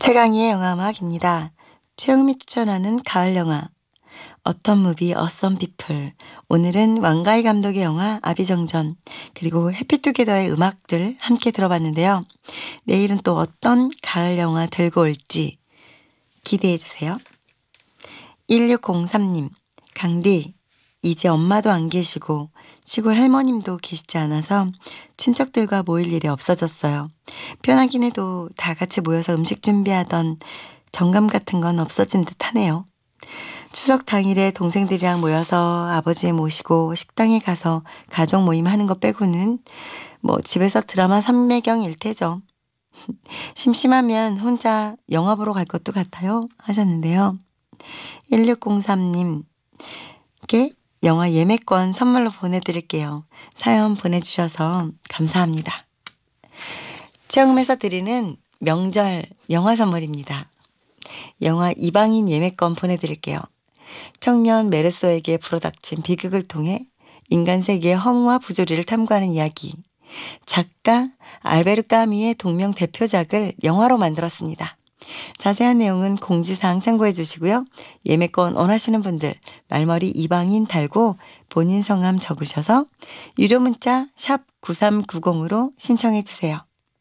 최강희의 영화음악입니다. 최영미 추천하는 가을 영화 어텀 무비 어썸 피플. 오늘은 왕가희 감독의 영화 아비정전 그리고 해피투게더의 음악들 함께 들어봤는데요. 내일은 또 어떤 가을 영화 들고 올지 기대해 주세요. 1603님 강디 이제 엄마도 안 계시고 시골 할머님도 계시지 않아서 친척들과 모일 일이 없어졌어요. 편하긴 해도 다 같이 모여서 음식 준비하던 정감 같은 건 없어진 듯 하네요. 추석 당일에 동생들이랑 모여서 아버지 모시고 식당에 가서 가족 모임 하는 거 빼고는 뭐 집에서 드라마 삼매경일 테죠. 심심하면 혼자 영화 보러 갈 것도 같아요 하셨는데요. 1603님께 영화 예매권 선물로 보내드릴게요. 사연 보내주셔서 감사합니다. 최영음에서 드리는 명절 영화 선물입니다. 영화 이방인 예매권 보내드릴게요. 청년 메르소에게 불어닥친 비극을 통해 인간 세계의 허무와 부조리를 탐구하는 이야기. 작가 알베르 까뮈의 동명 대표작을 영화로 만들었습니다. 자세한 내용은 공지사항 참고해 주시고요. 예매권 원하시는 분들 말머리 이방인 달고 본인 성함 적으셔서 유료 문자 샵 9390으로 신청해 주세요.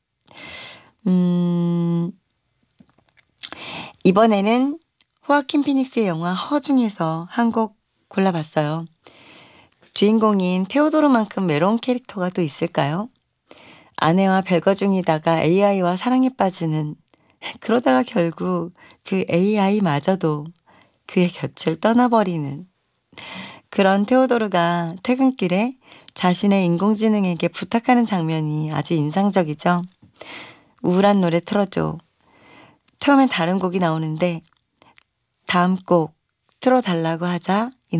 이번에는 호아킨 피닉스의 영화 허 중에서 한 곡 골라봤어요. 주인공인 테오도르만큼 외로운 캐릭터가 또 있을까요? 아내와 별거 중이다가 AI와 사랑에 빠지는, 그러다가 결국 그 AI마저도 그의 곁을 떠나버리는 그런 테오도르가 퇴근길에 자신의 인공지능에게 부탁하는 장면이 아주 인상적이죠. 우울한 노래 틀어줘. 처음엔 다른 곡이 나오는데 다음 곡 틀어달라고 하자